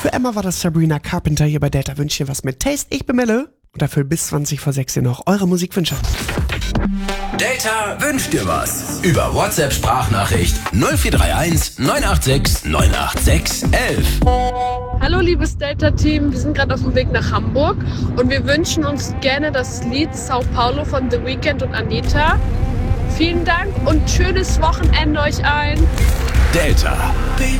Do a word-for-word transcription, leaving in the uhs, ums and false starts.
Für Emma war das Sabrina Carpenter hier bei Delta Wünsche was mit Taste. Ich bin Melle und dafür bis zwanzig vor sechs hier noch eure Musikwünsche. Delta wünscht dir was. Über WhatsApp-Sprachnachricht null vier drei eins neun acht sechs neun acht sechs eins eins. Hallo liebes Delta-Team, wir sind gerade auf dem Weg nach Hamburg und wir wünschen uns gerne das Lied Sao Paulo von The Weeknd und Anita. Vielen Dank und schönes Wochenende euch allen. Delta.